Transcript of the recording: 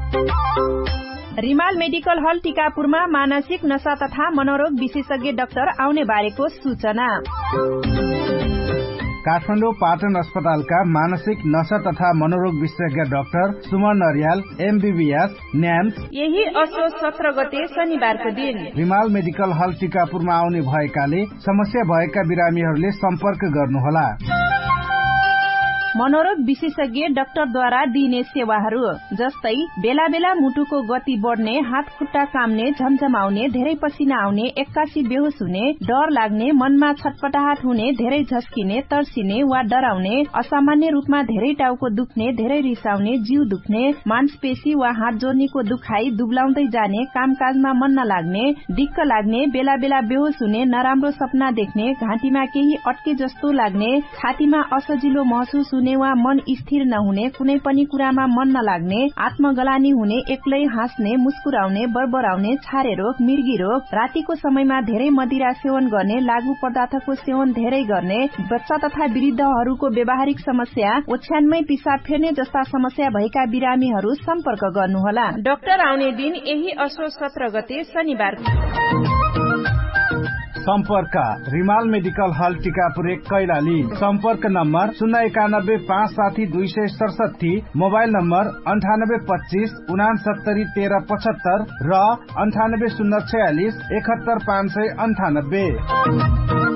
Rimal medical हल टिकापुरमा मानसिक नशा तथा मनोरोग विशेषज्ञ डाक्टर आउने बारेको सूचना। काठमाडौँ पाटन अस्पतालका मानसिक नशा तथा मनोरोग विशेषज्ञ डाक्टर सुमन नरियाल MBBS न्याम्स यही असोज 17 गते शनिबारको दिन रिमाल मेडिकल हल टिकापुरमा आउने भएकाले समस्या भएका बिरामीहरूले सम्पर्क गर्नुहोला। मनोरोग विशेषज्ञ डाक्टरद्वारा दिइने सेवाहरू जस्तै बेला बेला मुटुको गति बढ्ने, हात खुट्टा काम्ने, झमझमाउने, धेरै पसिना आउने, एक्कासी बेहोस हुने, डर लाग्ने, मनमा छटपटाहट हुने, धेरै झस्किने, तर्सिने वा डराउने, असामान्य रूपमा धेरै टाउको दुख्ने, धेरै रिसाउने, जिउ दुख्ने, मांसपेशी वा हात जोड्नेको दुखाइ, दुब्लाउँदै जाने, कामकाजमा मन नलाग्ने, दिक्क लाग्ने, बेला बेला बेहोस हुने, नराम्रो सपना देख्ने, घाँटीमा केही अट्के जस्तो लाग्ने, छातीमा असजिलो महसुस हुने वा मन स्थिर नहुने, कुनै पनि कुरामा मन नलाग्ने, आत्मगलानी हुने, एक्लै हाँस्ने, मुस्कुराउने, बरबराउने, छारे रोग, मिर्गी रोग, रातिको समयमा धेरै मदिरा सेवन गर्ने, लागू पदार्थको सेवन धेरै गर्ने, बच्चा तथा वृद्धहरूको व्यावहारिक समस्या, ओछ्यानमै पिसाब फेर्ने जस्ता समस्या भएका बिरामीहरू सम्पर्क गर्नुहोला। डाक्टर आउने दिन यही असोज 17 गते शनिबार। सम्पर्क रिमाल मेडिकल हल टिकापुर 1 कैलाली। सम्पर्क नम्बर 091 5 267, मोबाइल नम्बर 9825 69 13 75 र 98 046 71 598।